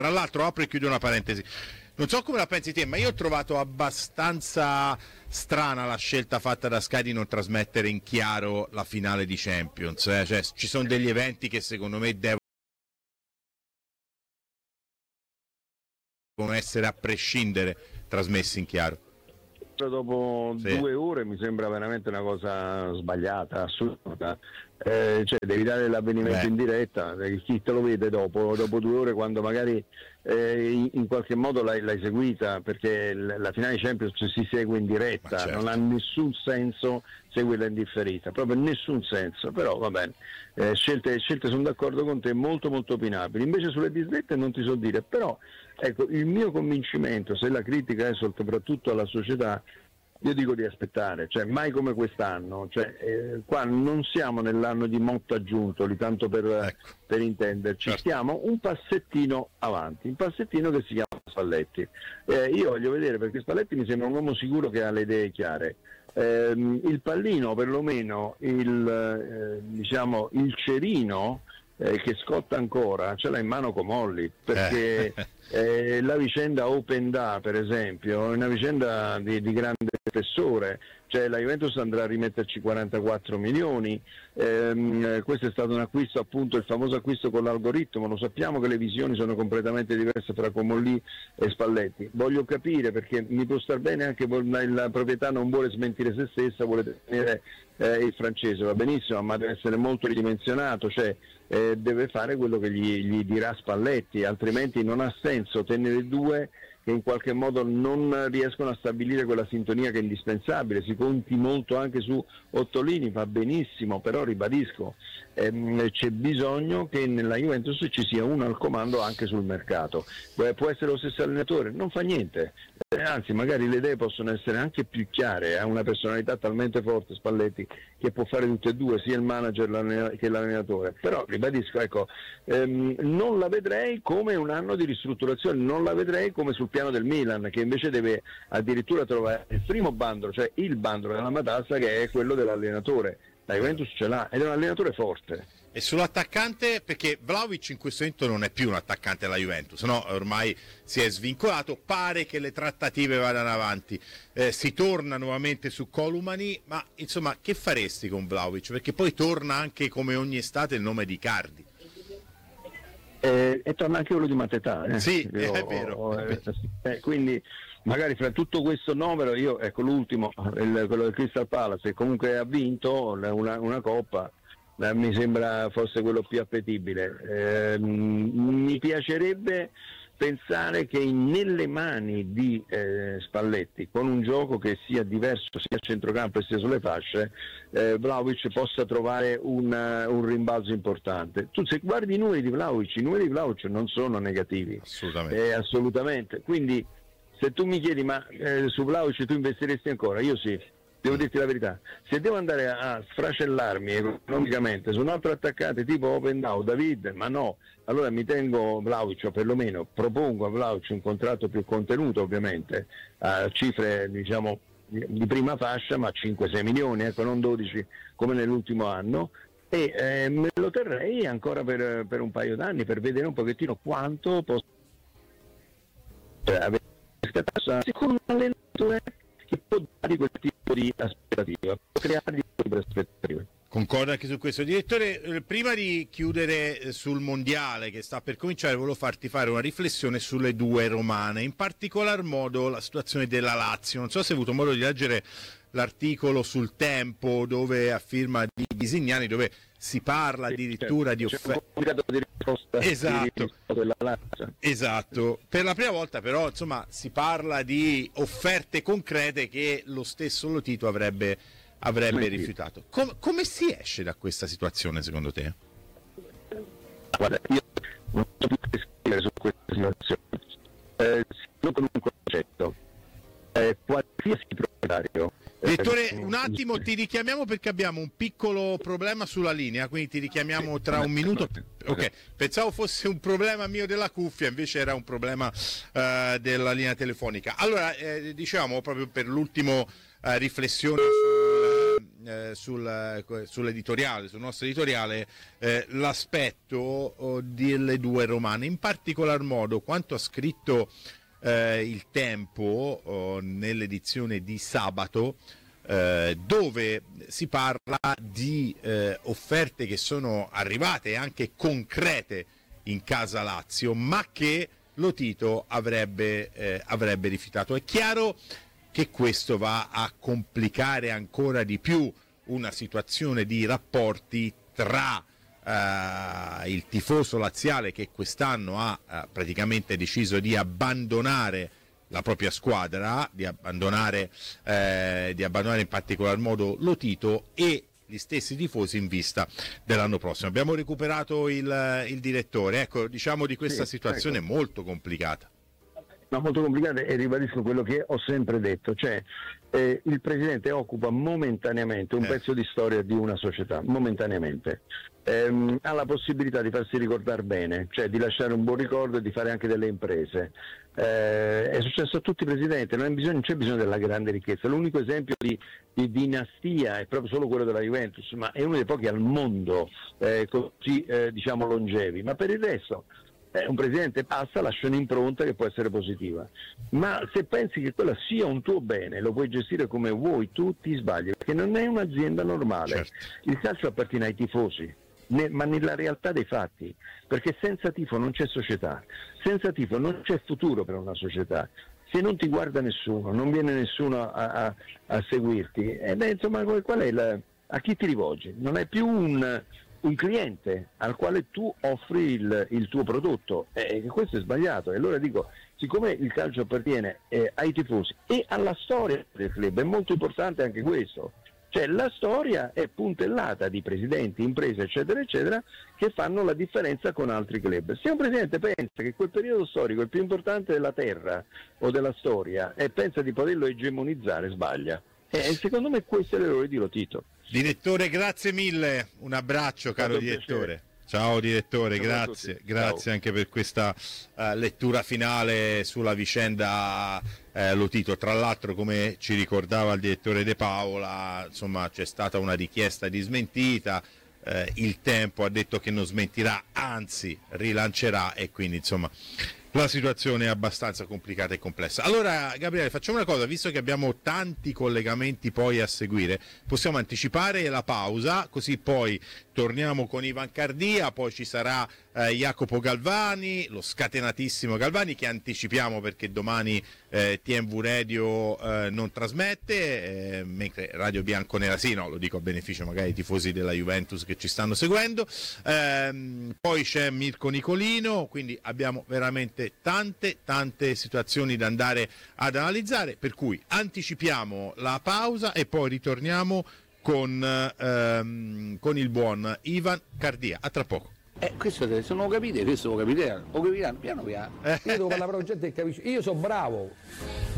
Tra l'altro apro e chiudo una parentesi. Non so come la pensi te, ma io ho trovato abbastanza strana la scelta fatta da Sky di non trasmettere in chiaro la finale di Champions. Cioè, ci sono degli eventi che secondo me devono essere a prescindere trasmessi in chiaro. Dopo 2 ore mi sembra veramente una cosa sbagliata, assurda. Cioè devi dare l'avvenimento in diretta, chi te lo vede dopo 2 ore, quando magari in qualche modo l'hai seguita, perché la finale di Champions si segue in diretta, certo. Non ha nessun senso seguirla in differita, proprio nessun senso, però va bene, scelte sono d'accordo con te, molto molto opinabili. Invece sulle disdette non ti so dire, però ecco, il mio convincimento, se la critica è soprattutto alla società, io dico di aspettare, cioè mai come quest'anno, cioè, qua non siamo nell'anno di Motta Giuntoli, tanto per intenderci, certo. Stiamo un passettino avanti, un passettino che si chiama Spalletti. Io voglio vedere, perché Spalletti mi sembra un uomo sicuro che ha le idee chiare. Il pallino, perlomeno il cerino che scotta ancora, ce l'ha in mano Comolli, perché la vicenda Open Da, per esempio, è una vicenda di grande spessore, cioè la Juventus andrà a rimetterci 44 milioni, questo è stato un acquisto, appunto il famoso acquisto con l'algoritmo, lo sappiamo che le visioni sono completamente diverse tra Comolli e Spalletti. Voglio capire, perché mi può star bene anche la proprietà non vuole smentire se stessa, vuole tenere il francese, va benissimo, ma deve essere molto ridimensionato, cioè deve fare quello che gli dirà Spalletti, altrimenti non ha senso tenere due che in qualche modo non riescono a stabilire quella sintonia che è indispensabile. Si conti molto anche su Ottolini, va benissimo, però ribadisco, c'è bisogno che nella Juventus ci sia uno al comando anche sul mercato. Può essere lo stesso allenatore, non fa niente, anzi magari le idee possono essere anche più chiare, ha una personalità talmente forte Spalletti che può fare tutte e due, sia il manager che l'allenatore. Però ribadisco, ecco, non la vedrei come un anno di ristrutturazione, non la vedrei come sul piano del Milan, che invece deve addirittura trovare il primo bandolo, cioè il bandolo della matassa, che è quello dell'allenatore. La Juventus ce l'ha ed è un allenatore forte. E sull'attaccante, perché Vlahovic in questo momento non è più un attaccante alla Juventus, no? Ormai si è svincolato, pare che le trattative vadano avanti, si torna nuovamente su Columani, ma insomma che faresti con Vlahovic? Perché poi torna anche, come ogni estate, il nome di Icardi. E torna anche quello di Matetà. Sì, è vero. Quindi magari fra tutto questo numero, io ecco l'ultimo, quello del Crystal Palace, che comunque ha vinto una coppa, mi sembra fosse quello più appetibile. Mi piacerebbe pensare che nelle mani di Spalletti, con un gioco che sia diverso sia a centrocampo e sia sulle fasce, Vlahovic possa trovare un rimbalzo importante. Tu se guardi i numeri di Vlahovic non sono negativi, assolutamente. Quindi se tu mi chiedi ma su Vlahovic tu investiresti ancora? Io sì. Devo dirti la verità, se devo andare a sfracellarmi economicamente su un altro attaccante tipo Open Da o David, ma no, allora mi tengo Vlahovic, o perlomeno propongo a Vlahovic un contratto più contenuto, ovviamente a cifre diciamo di prima fascia, ma 5-6 milioni, ecco, non 12 come nell'ultimo anno, e me lo terrei ancora per un paio d'anni, per vedere un pochettino quanto posso avere con un allenatore che può dare quel tipo di aspettativa, può creare di aspettative. Concordo anche su questo. Direttore, prima di chiudere sul mondiale che sta per cominciare, volevo farti fare una riflessione sulle due romane, in particolar modo la situazione della Lazio. Non so se hai avuto modo di leggere l'articolo sul Tempo, dove a firma di Bisignani, dove si parla addirittura di offerte. Esatto. Per la prima volta però insomma si parla di offerte concrete che lo stesso Lotito avrebbe rifiutato. Come si esce da questa situazione secondo te? Guarda, io non so più che scrivere su questa situazione, non con un concetto, qualsiasi proprietario. Direttore, un attimo, ti richiamiamo perché abbiamo un piccolo problema sulla linea, quindi ti richiamiamo tra un minuto. Ok, pensavo fosse un problema mio della cuffia, invece era un problema della linea telefonica. Allora, diciamo proprio per l'ultimo riflessione sull'editoriale, sul nostro editoriale, l'aspetto delle due romane, in particolar modo quanto ha scritto il Tempo nell'edizione di sabato, dove si parla di offerte che sono arrivate anche concrete in casa Lazio, ma che Lotito avrebbe rifiutato. È chiaro che questo va a complicare ancora di più una situazione di rapporti tra il tifoso laziale, che quest'anno ha praticamente deciso di abbandonare la propria squadra, di abbandonare in particolar modo Lotito, e gli stessi tifosi in vista dell'anno prossimo. Abbiamo recuperato il direttore, ecco, diciamo di questa situazione molto complicata. Ma molto complicata, e ribadisco quello che ho sempre detto, cioè il presidente occupa momentaneamente un pezzo di storia di una società, momentaneamente. Ha la possibilità di farsi ricordare bene, cioè di lasciare un buon ricordo e di fare anche delle imprese. È successo a tutti i presidenti, non c'è bisogno della grande ricchezza. L'unico esempio di dinastia è proprio solo quello della Juventus, ma è uno dei pochi al mondo così diciamo longevi, ma per il resto un presidente passa, lascia un'impronta che può essere positiva, ma se pensi che quella sia un tuo bene, lo puoi gestire come vuoi, tu ti sbagli, perché non è un'azienda normale. Certo. Il calcio appartiene ai tifosi, ma nella realtà dei fatti, perché senza tifo non c'è società, senza tifo non c'è futuro per una società. Se non ti guarda nessuno, non viene nessuno a seguirti, insomma, qual è a chi ti rivolgi? Non è più un cliente al quale tu offri il tuo prodotto, questo è sbagliato. E allora dico, siccome il calcio appartiene ai tifosi e alla storia del club, è molto importante anche questo, cioè la storia è puntellata di presidenti, imprese eccetera eccetera, che fanno la differenza con altri club. Se un presidente pensa che quel periodo storico è il più importante della terra o della storia e pensa di poterlo egemonizzare, sbaglia. E secondo me questo è l'errore di Lotito. Direttore, grazie mille, un abbraccio caro direttore. Ciao direttore, grazie anche per questa lettura finale sulla vicenda Lotito. Tra l'altro, come ci ricordava il direttore De Paola, insomma, c'è stata una richiesta di smentita, il Tempo ha detto che non smentirà, anzi rilancerà, e quindi insomma la situazione è abbastanza complicata e complessa. Allora Gabriele, facciamo una cosa, visto che abbiamo tanti collegamenti poi a seguire, possiamo anticipare la pausa, così poi torniamo con Ivan Cardia, poi ci sarà Jacopo Galvani, lo scatenatissimo Galvani, che anticipiamo perché domani TMV Radio non trasmette, mentre Radio Bianconera sì, no, lo dico a beneficio magari dei tifosi della Juventus che ci stanno seguendo. Poi c'è Mirko Nicolino, quindi abbiamo veramente tante situazioni da andare ad analizzare, per cui anticipiamo la pausa e poi ritorniamo con il buon Ivan Cardia. A tra poco. Questo se non lo capite, questo lo capiranno piano piano. Io devo parlare con gente che capisce, io sono bravo.